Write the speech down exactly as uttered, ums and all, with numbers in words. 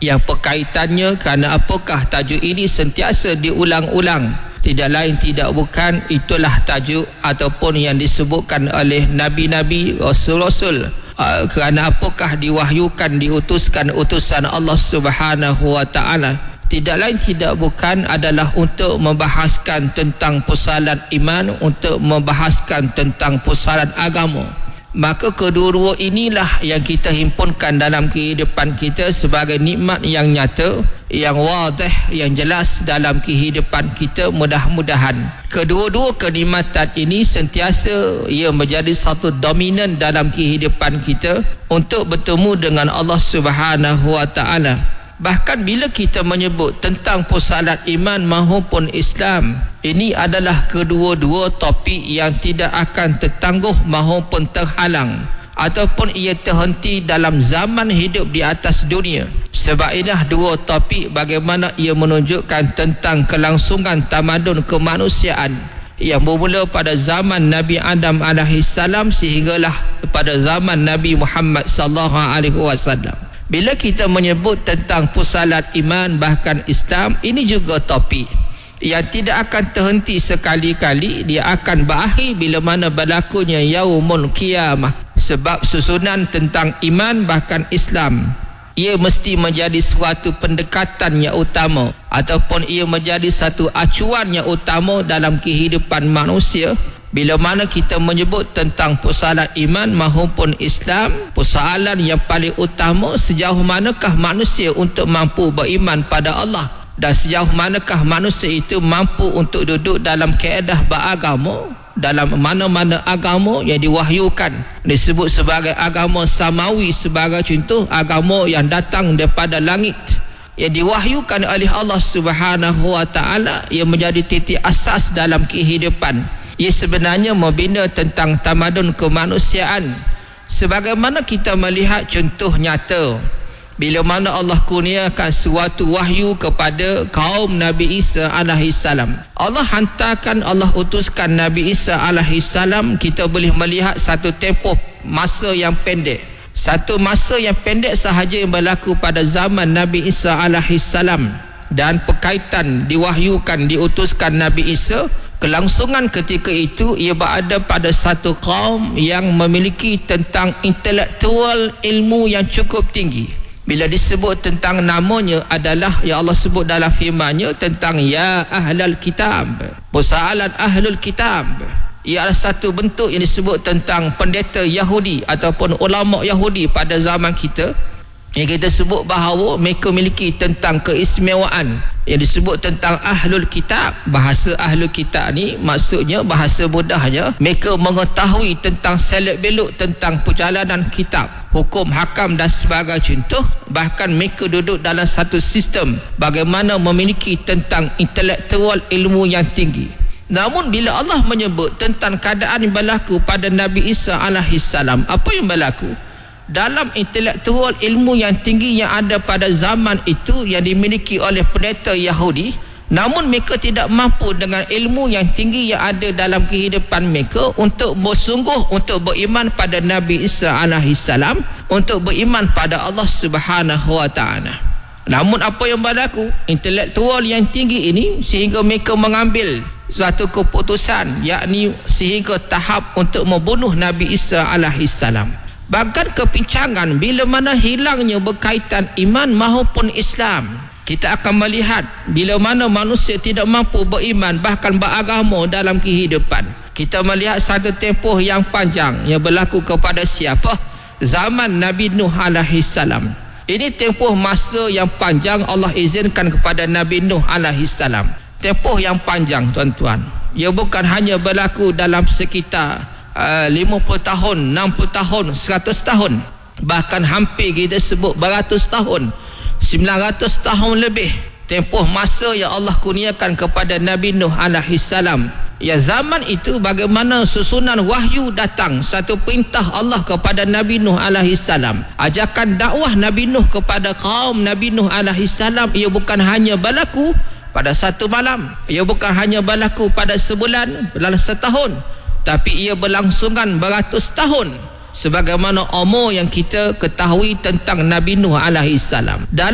yang perkaitannya kerana apakah tajuk ini sentiasa diulang-ulang. Tidak lain tidak bukan itulah tajuk ataupun yang disebutkan oleh nabi-nabi, rasul-rasul. Uh, kerana apakah diwahyukan, diutuskan utusan Allah Subhanahu wa taala. Tidak lain tidak bukan adalah untuk membahaskan tentang persoalan iman, untuk membahaskan tentang persoalan agama. Maka kedua-dua inilah yang kita himpunkan dalam kehidupan kita sebagai nikmat yang nyata, yang wadih, yang jelas dalam kehidupan kita. Mudah-mudahan kedua-dua kenikmatan ini sentiasa ia menjadi satu dominan dalam kehidupan kita untuk bertemu dengan Allah Subhanahu wa taala. Bahkan bila kita menyebut tentang persoalan iman maupun Islam, ini adalah kedua-dua topik yang tidak akan tertangguh maupun terhalang ataupun ia terhenti dalam zaman hidup di atas dunia. Sebab inilah dua topik bagaimana ia menunjukkan tentang kelangsungan tamadun kemanusiaan yang bermula pada zaman Nabi Adam alaihi salam sehinggalah pada zaman Nabi Muhammad sallallahu alaihi wasallam. Bila kita menyebut tentang persoalan iman bahkan Islam, ini juga topik yang tidak akan terhenti sekali-kali. Dia akan berakhir bila mana berlakunya yaumul qiyamah. Sebab susunan tentang iman bahkan Islam, ia mesti menjadi suatu pendekatan yang utama ataupun ia menjadi satu acuan yang utama dalam kehidupan manusia. Bila mana kita menyebut tentang persoalan iman maupun Islam, persoalan yang paling utama sejauh manakah manusia untuk mampu beriman pada Allah, dan sejauh manakah manusia itu mampu untuk duduk dalam kaedah beragama dalam mana-mana agama yang diwahyukan. Disebut sebagai agama samawi sebagai contoh, agama yang datang daripada langit, yang diwahyukan oleh Allah Subhanahu wa taala, yang menjadi titik asas dalam kehidupan. Ia sebenarnya membina tentang tamadun kemanusiaan. Sebagaimana kita melihat contoh nyata bila mana Allah kurniakan suatu wahyu kepada kaum Nabi Isa alaihi salam. Allah hantarkan, Allah utuskan Nabi Isa alaihi salam. Kita boleh melihat satu tempoh masa yang pendek, satu masa yang pendek sahaja yang berlaku pada zaman Nabi Isa alaihi salam, dan perkaitan diwahyukan, diutuskan Nabi Isa. Kelangsungan ketika itu ia berada pada satu kaum yang memiliki tentang intelektual ilmu yang cukup tinggi. Bila disebut tentang namanya adalah yang Allah sebut dalam firman-Nya tentang ya ahlal kitab. Persoalan ahlul kitab ia adalah satu bentuk yang disebut tentang pendeta Yahudi ataupun ulama Yahudi pada zaman kita, yang kita sebut bahawa mereka memiliki tentang keistimewaan yang disebut tentang ahlul kitab. Bahasa ahlul kitab ni maksudnya, bahasa mudahnya, mereka mengetahui tentang selok belok tentang perjalanan kitab, hukum, hakam dan sebagai contoh. Bahkan mereka duduk dalam satu sistem bagaimana memiliki tentang intelektual ilmu yang tinggi. Namun bila Allah menyebut tentang keadaan yang berlaku pada Nabi Isa alaihi salam, apa yang berlaku? Dalam intelektual ilmu yang tinggi yang ada pada zaman itu yang dimiliki oleh pendeta Yahudi, namun mereka tidak mampu dengan ilmu yang tinggi yang ada dalam kehidupan mereka untuk bersungguh untuk beriman pada Nabi Isa alaihi salam, untuk beriman pada Allah Subhanahu wa taala. Namun apa yang berlaku? Intelektual yang tinggi ini sehingga mereka mengambil suatu keputusan, yakni sehingga tahap untuk membunuh Nabi Isa alaihi salam. Bahkan kepincangan bila mana hilangnya berkaitan iman maupun Islam. Kita akan melihat bila mana manusia tidak mampu beriman bahkan beragama dalam kehidupan. Kita melihat satu tempoh yang panjang yang berlaku kepada siapa? Zaman Nabi Nuh alaihi salam. Ini tempoh masa yang panjang Allah izinkan kepada Nabi Nuh alaihi salam. Tempoh yang panjang tuan-tuan. Ia bukan hanya berlaku dalam sekitar Uh, lima puluh tahun, enam puluh tahun, seratus tahun, bahkan hampir kita sebut beratus tahun, sembilan ratus tahun lebih. Tempoh masa yang Allah kurniakan kepada Nabi Nuh alaihi salam. Ya, zaman itu bagaimana susunan wahyu datang, satu perintah Allah kepada Nabi Nuh alaihi salam. Ajakan dakwah Nabi Nuh kepada kaum Nabi Nuh alaihi salam ia bukan hanya berlaku pada satu malam, ia bukan hanya berlaku pada sebulan, dalam setahun, tapi ia berlangsungan beratus tahun sebagaimana umur yang kita ketahui tentang Nabi Nuh alaihi salam.